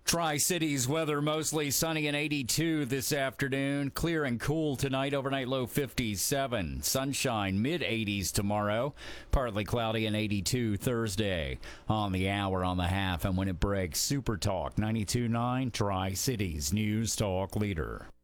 Tri-Cities weather mostly sunny and 82 this afternoon. Clear and cool tonight. Overnight low 57. Sunshine mid-80s tomorrow. Partly cloudy and 82 Thursday. On the hour, on the half, and when it breaks, Super Talk 92.9 Tri-Cities News Talk Leader.